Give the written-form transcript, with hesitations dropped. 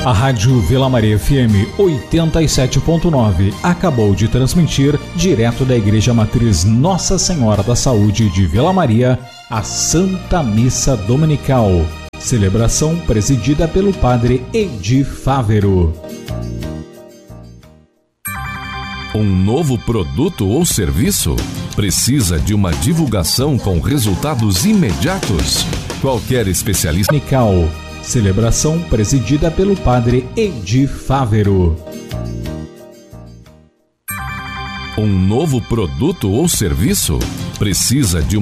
A Rádio Vila Maria FM 87.9 acabou de transmitir, direto da Igreja Matriz Nossa Senhora da Saúde de Vila Maria, a Santa Missa Dominical. Celebração presidida pelo Padre Edi Fávero. Um novo produto ou serviço? Precisa de uma divulgação com resultados imediatos? Qualquer especialista. Dominical. Celebração presidida pelo Padre Edi Fávero. Um novo produto ou serviço? Precisa de